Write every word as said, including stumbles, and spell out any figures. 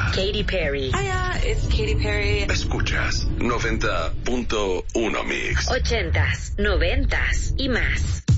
noventa. Katy Perry. Hiya, it's Katy Perry. Escuchas noventa punto uno Mix. Ochentas, noventas y más.